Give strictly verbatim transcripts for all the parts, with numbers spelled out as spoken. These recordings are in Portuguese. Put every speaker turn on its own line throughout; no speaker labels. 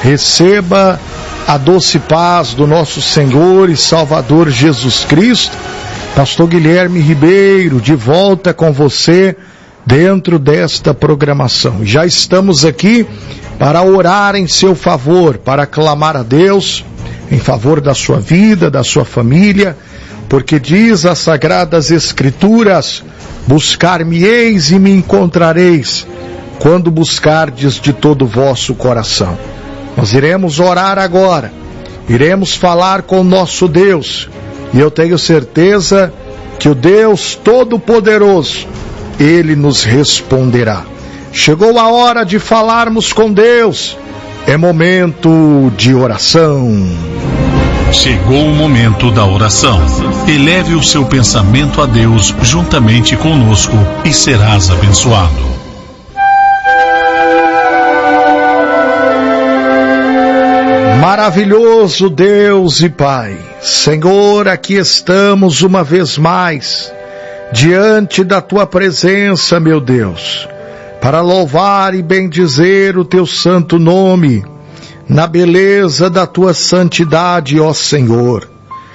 Receba a doce paz do nosso Senhor e Salvador Jesus Cristo. Pastor Guilherme Ribeiro, de volta com você dentro desta programação. Já estamos aqui para orar em seu favor, para clamar a Deus em favor da sua vida, da sua família, porque diz as Sagradas Escrituras: buscar-me-eis e me encontrareis, quando buscardes de todo o vosso coração. Nós iremos orar agora, iremos falar com o nosso Deus, e eu tenho certeza que o Deus Todo-Poderoso, Ele nos responderá. Chegou a hora de falarmos com Deus, é momento de oração.
Chegou o momento da oração. Eleve o seu pensamento a Deus juntamente conosco e serás abençoado.
Maravilhoso Deus e Pai, Senhor, aqui estamos uma vez mais, diante da Tua presença, meu Deus, para louvar e bendizer o Teu santo nome, na beleza da Tua santidade, ó Senhor.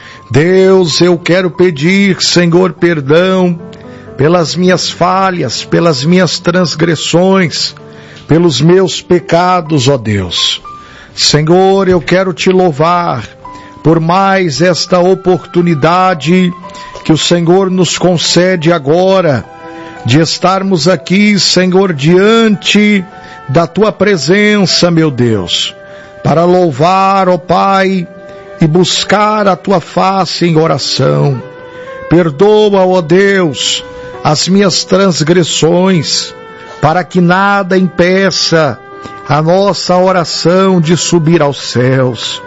Deus, eu quero pedir, Senhor, perdão pelas minhas falhas, pelas minhas transgressões, pelos meus pecados, ó Deus. Senhor, eu quero Te louvar por mais esta oportunidade que o Senhor nos concede agora, de estarmos aqui, Senhor, diante da Tua presença, meu Deus, para louvar, ó Pai, e buscar a Tua face em oração. Perdoa, ó Deus, as minhas transgressões, para que nada impeça a nossa oração de subir aos céus.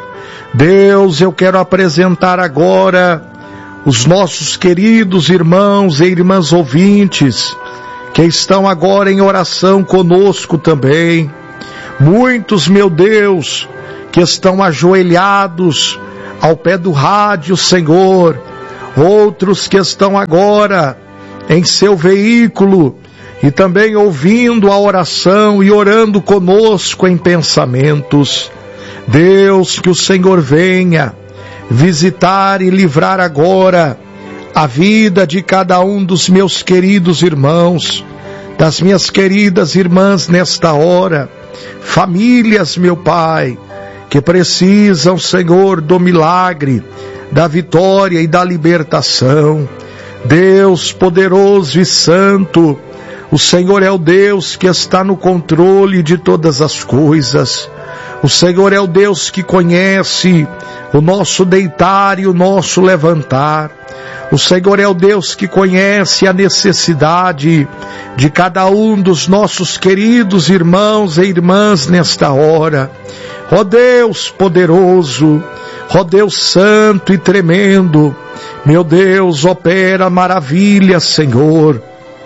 Deus, eu quero apresentar agora os nossos queridos irmãos e irmãs ouvintes, que estão agora em oração conosco também. Muitos, meu Deus, que estão ajoelhados ao pé do rádio, Senhor. Outros que estão agora em seu veículo e também ouvindo a oração e orando conosco em pensamentos. Deus, que o Senhor venha visitar e livrar agora a vida de cada um dos meus queridos irmãos, das minhas queridas irmãs nesta hora, famílias, meu Pai, que precisam, Senhor, do milagre, da vitória e da libertação. Deus poderoso e santo, o Senhor é o Deus que está no controle de todas as coisas. O Senhor é o Deus que conhece o nosso deitar e o nosso levantar. O Senhor é o Deus que conhece a necessidade de cada um dos nossos queridos irmãos e irmãs nesta hora. Ó Deus poderoso, ó Deus santo e tremendo, meu Deus, opera maravilhas, Senhor.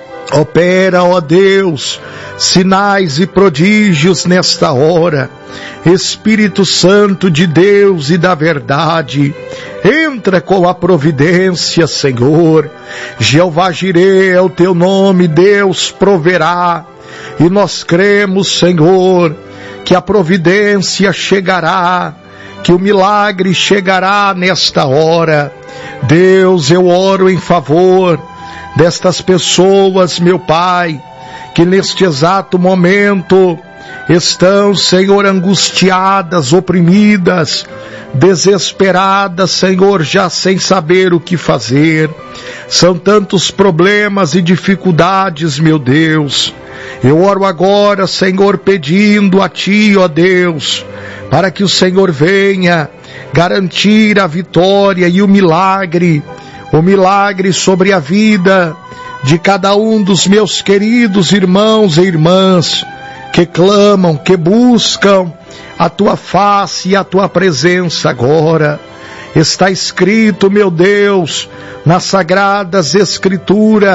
Opera, ó Deus, sinais e prodígios nesta hora. Espírito Santo de Deus e da verdade, entra com a providência, Senhor. Jeová Jireh é o teu nome, Deus proverá. E nós cremos, Senhor, que a providência chegará, que o milagre chegará nesta hora. Deus, eu oro em favor destas pessoas, meu Pai, que neste exato momento estão, Senhor, angustiadas, oprimidas, desesperadas, Senhor, já sem saber o que fazer. São tantos problemas e dificuldades, meu Deus. Eu oro agora, Senhor, pedindo a Ti, ó Deus, para que o Senhor venha garantir a vitória e o milagre, o milagre sobre a vida de cada um dos meus queridos irmãos e irmãs que clamam, que buscam a Tua face e a Tua presença agora. Está escrito, meu Deus, nas Sagradas Escrituras,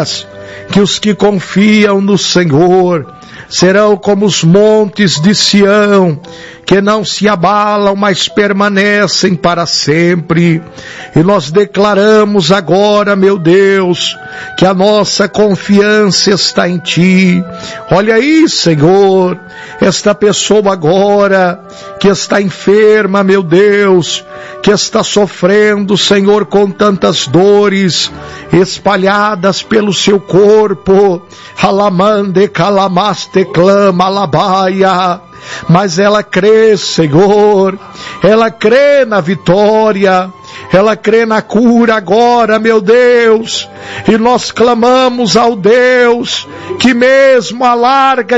que os que confiam no Senhor serão como os montes de Sião, que não se abalam, mas permanecem para sempre. E nós declaramos agora, meu Deus, que a nossa confiança está em Ti. Olha aí, Senhor, esta pessoa agora que está enferma, meu Deus, que está sofrendo, Senhor, com tantas dores espalhadas pelo seu corpo. Halamande calamaste clama alabaia. Mas ela crê, Senhor, ela crê na vitória, ela crê na cura agora, meu Deus, e nós clamamos ao Deus que mesmo a larga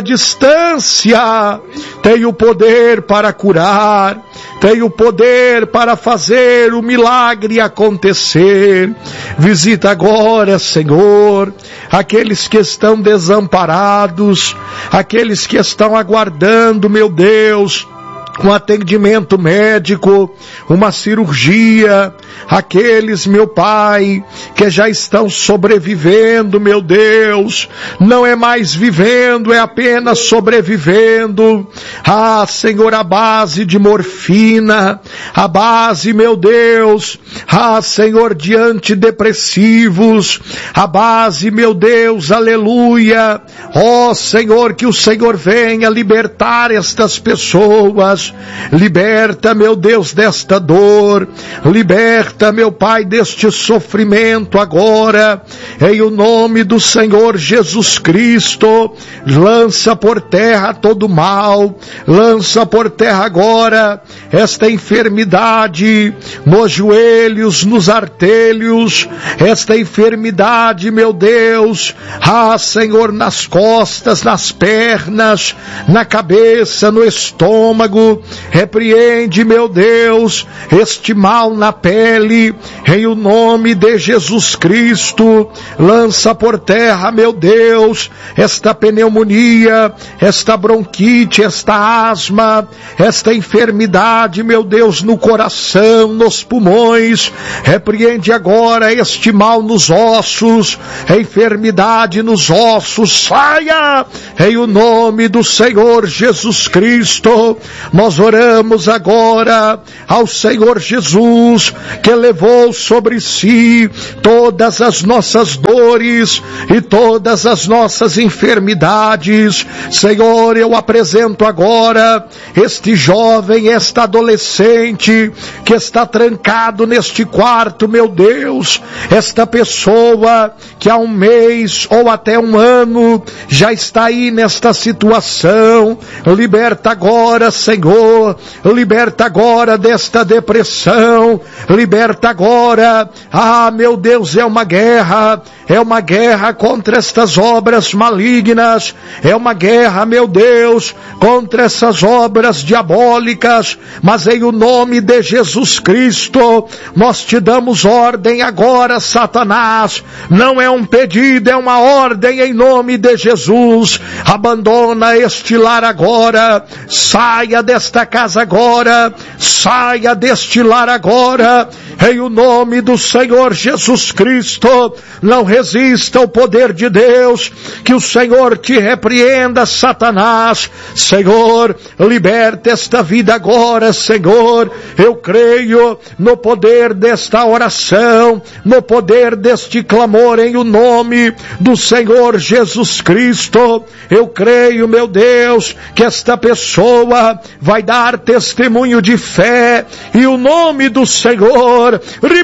distância tem o poder para curar, tem o poder para fazer o milagre acontecer. Visita agora, Senhor, aqueles que estão desamparados, aqueles que estão aguardando, meu Deus, um atendimento médico, uma cirurgia, aqueles, meu Pai, que já estão sobrevivendo, meu Deus, não é mais vivendo, é apenas sobrevivendo. Ah, Senhor, a base de morfina, a base, meu Deus, ah, Senhor, de antidepressivos, a base, meu Deus, aleluia. Ó, oh, Senhor, que o Senhor venha libertar estas pessoas. Liberta, meu Deus, desta dor, liberta, meu Pai, deste sofrimento agora, em o nome do Senhor Jesus Cristo. Lança por terra todo mal, lança por terra agora esta enfermidade nos joelhos, nos artelhos, esta enfermidade, meu Deus, ah, Senhor, nas costas, nas pernas, na cabeça, no estômago. Repreende, meu Deus, este mal na pele, em o nome de Jesus Cristo. Lança por terra, meu Deus, esta pneumonia, esta bronquite, esta asma, esta enfermidade, meu Deus, no coração, nos pulmões. Repreende agora este mal nos ossos, a enfermidade nos ossos, saia, em o nome do Senhor Jesus Cristo. Nós oramos agora ao Senhor Jesus, que levou sobre si todas as nossas dores e todas as nossas enfermidades. Senhor, eu apresento agora este jovem, esta adolescente que está trancado neste quarto, meu Deus, esta pessoa que há um mês ou até um ano já está aí nesta situação. Liberta agora, Senhor, liberta agora desta depressão, liberta agora. Ah, meu Deus, é uma guerra, é uma guerra contra estas obras malignas, é uma guerra, meu Deus, contra essas obras diabólicas, mas em o nome de Jesus Cristo, nós te damos ordem agora, Satanás, não é um pedido, é uma ordem em nome de Jesus. Abandona este lar agora, saia desta casa agora, saia deste lar agora, em o nome do Senhor Jesus Cristo. Não resista ao poder de Deus, que o Senhor te repreenda, Satanás. Senhor, liberta esta vida agora, Senhor. Eu creio no poder desta oração, no poder deste clamor em o nome do Senhor Jesus Cristo. Eu creio, meu Deus, que esta pessoa vai dar testemunho de fé, e o nome do Senhor,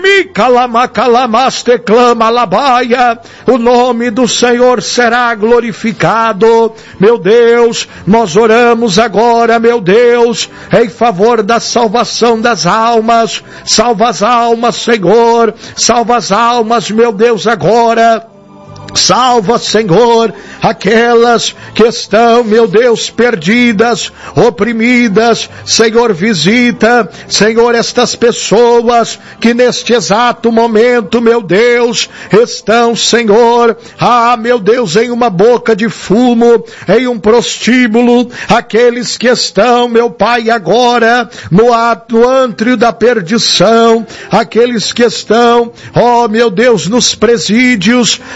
o nome do Senhor será glorificado. Meu Deus, nós oramos agora, meu Deus, em favor da salvação das almas. Salva as almas, Senhor, salva as almas, meu Deus, agora. Salva, Senhor, aquelas que estão, meu Deus, perdidas, oprimidas. Senhor, visita, Senhor, estas pessoas que neste exato momento, meu Deus, estão, Senhor, ah, meu Deus, em uma boca de fumo, em um prostíbulo. Aqueles que estão, meu Pai, agora no ato antro da perdição. Aqueles que estão, ó, meu Deus, nos presídios, nas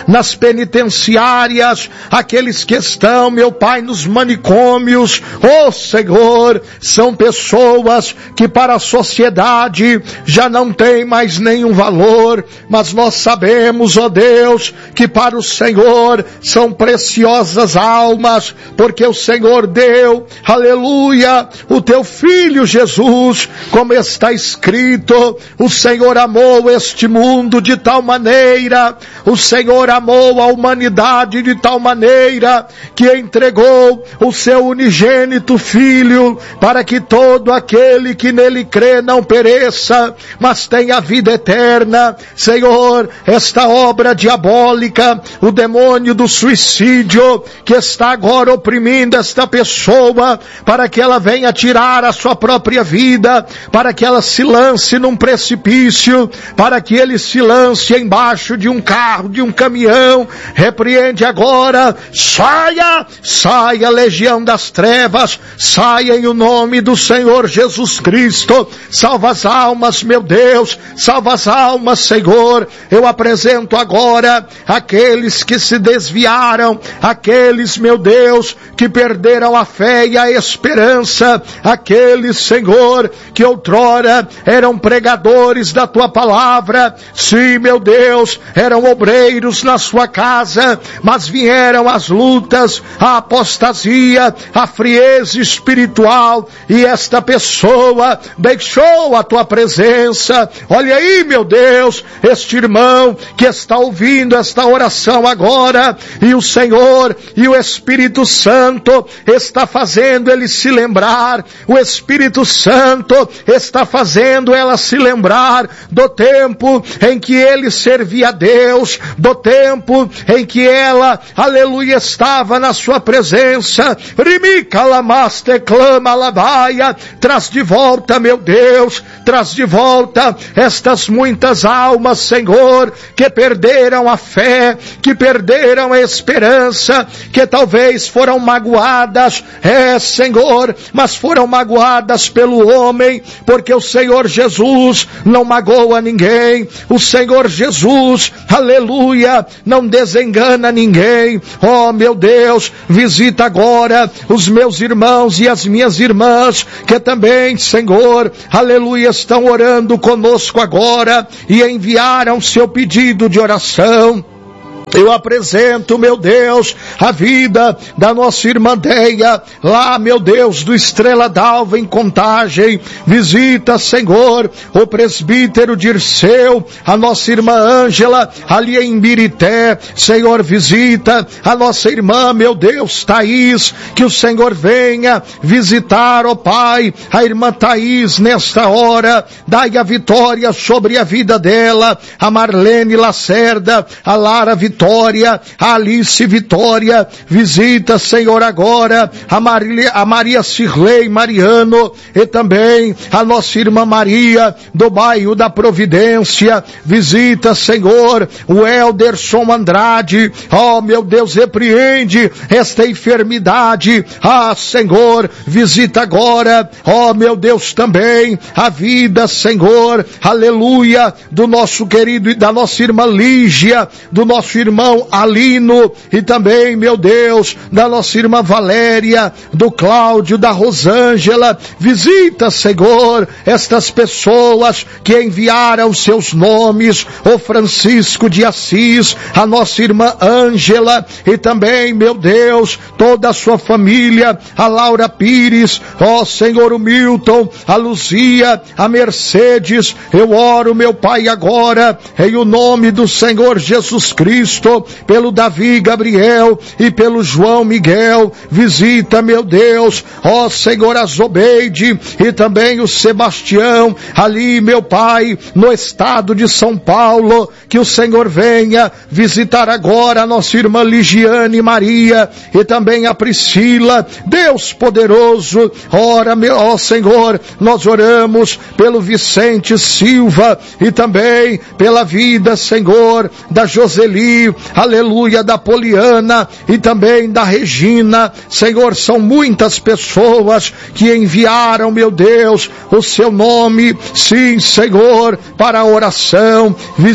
penitenciárias, aqueles que estão, meu Pai, nos manicômios, oh Senhor, são pessoas que para a sociedade já não tem mais nenhum valor, mas nós sabemos, ó Deus, que para o Senhor são preciosas almas, porque o Senhor deu, aleluia, o teu Filho Jesus, como está escrito, o Senhor amou este mundo de tal maneira, o Senhor amou a humanidade de tal maneira, que entregou o seu unigênito Filho, para que todo aquele que nele crê não pereça, mas tenha vida eterna. Senhor, esta obra diabólica, o demônio do suicídio, que está agora oprimindo esta pessoa, para que ela venha tirar a sua própria vida, para que ela se lance num precipício, para que ele se lance embaixo de um carro, de um caminhão, repreende agora, saia, saia legião das trevas, saia em o nome do Senhor Jesus Cristo, salva as almas, meu Deus, salva as almas, Senhor. Eu apresento agora aqueles que se desviaram, aqueles, meu Deus, que perderam a fé e a esperança, aqueles, Senhor, que outrora eram pregadores da tua palavra, sim, meu Deus, eram obreiros na sua casa, mas vieram as lutas, a apostasia, a frieza espiritual, e esta pessoa deixou a tua presença. Olha aí, meu Deus, este irmão que está ouvindo esta oração agora, e o Senhor e o Espírito Santo está fazendo ele se lembrar, o Espírito Santo está fazendo ela se lembrar do tempo em que ele servia a Deus, do tempo em que ela, aleluia, estava na sua presença. Rimika lamaste clama labaia, traz de volta, meu Deus, traz de volta estas muitas almas, Senhor, que perderam a fé, que perderam a esperança, que talvez foram magoadas, é, Senhor, mas foram magoadas pelo homem, porque o Senhor Jesus não magoa ninguém, o Senhor Jesus, aleluia, não desengana ninguém. Oh, meu Deus, visita agora os meus irmãos e as minhas irmãs, que também, Senhor, aleluia, estão orando conosco agora, e enviaram seu pedido de oração. Eu apresento, meu Deus, a vida da nossa irmã Deia, lá, meu Deus, do Estrela d'Alva em Contagem. Visita, Senhor, o presbítero Dirceu, a nossa irmã Ângela, ali em Birité. Senhor, visita a nossa irmã, meu Deus, Thaís, que o Senhor venha visitar, ó Pai, a irmã Thaís nesta hora. Dai a vitória sobre a vida dela, a Marlene Lacerda, a Lara Vitória, Vitória, a Alice Vitória, visita, Senhor, agora a Maria, a Maria Cirlei Mariano, e também a nossa irmã Maria, do bairro da Providência. Visita, Senhor, o Elderson Andrade. Oh, meu Deus, repreende esta enfermidade. Ah, Senhor, visita agora, oh, meu Deus, também a vida, Senhor, aleluia, do nosso querido e da nossa irmã Lígia, do nosso irmão Alino, e também, meu Deus, da nossa irmã Valéria, do Cláudio, da Rosângela. Visita, Senhor, estas pessoas que enviaram seus nomes, o Francisco de Assis, a nossa irmã Ângela, e também, meu Deus, toda a sua família, a Laura Pires, ó Senhor, o Milton, a Luzia, a Mercedes. Eu oro, meu Pai, agora, em o nome do Senhor Jesus Cristo, pelo Davi Gabriel e pelo João Miguel. Visita, meu Deus, ó Senhor, a Zobeide e também o Sebastião, ali, meu Pai, no estado de São Paulo. Que o Senhor venha visitar agora a nossa irmã Ligiane Maria e também a Priscila. Deus poderoso, ora, meu, ó Senhor, nós oramos pelo Vicente Silva e também pela vida, Senhor, da Joseli, aleluia, da Poliana e também da Regina. Senhor, são muitas pessoas que enviaram, meu Deus, o seu nome, sim, Senhor, para a oração. Visita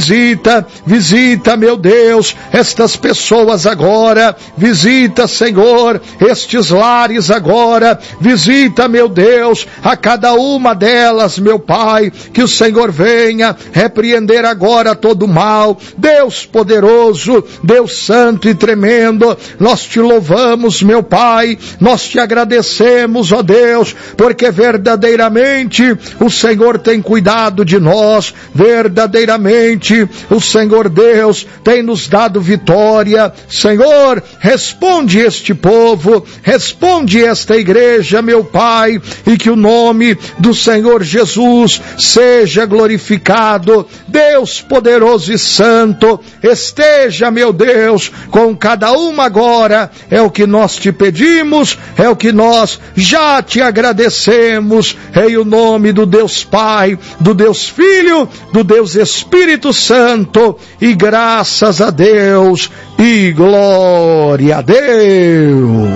visita, visita, meu Deus, estas pessoas agora, visita, Senhor, estes lares agora, visita, meu Deus, a cada uma delas, meu Pai, que o Senhor venha repreender agora todo o mal. Deus poderoso, Deus santo e tremendo, nós te louvamos, meu Pai, nós te agradecemos, ó Deus, porque verdadeiramente o Senhor tem cuidado de nós, verdadeiramente o Senhor Deus tem nos dado vitória. Senhor, responde este povo, responde esta igreja, meu Pai, e que o nome do Senhor Jesus seja glorificado. Deus poderoso e santo, esteja, meu Deus, com cada uma agora, é o que nós te pedimos, é o que nós já te agradecemos, em o nome do Deus Pai, do Deus Filho, do Deus Espírito Santo, e graças a Deus, e glória a Deus.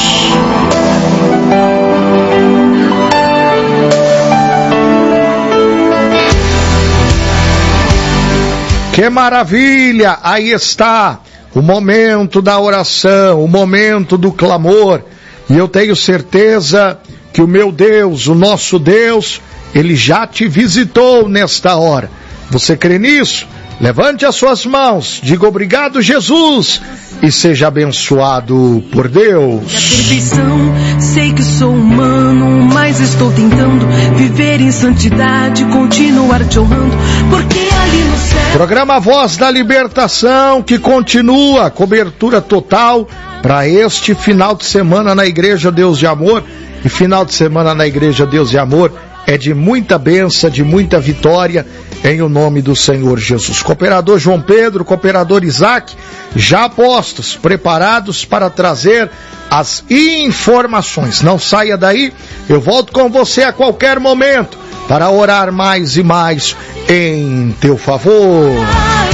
Que maravilha! Aí está o momento da oração, o momento do clamor, e eu tenho certeza que o meu Deus, o nosso Deus, Ele já te visitou nesta hora. Você crê nisso? Levante as suas mãos, diga obrigado, Jesus, e seja abençoado por Deus.
A perfeição, sei que sou humano, mas estou tentando viver em santidade, continuar te honrando, porque ali no céu...
Programa Voz da Libertação, que continua, cobertura total para este final de semana na Igreja Deus de Amor. E final de semana na Igreja Deus de Amor é de muita bênção, de muita vitória, em o nome do Senhor Jesus. Cooperador João Pedro, cooperador Isaac, já postos, preparados para trazer as informações. Não saia daí, eu volto com você a qualquer momento para orar mais e mais em teu favor.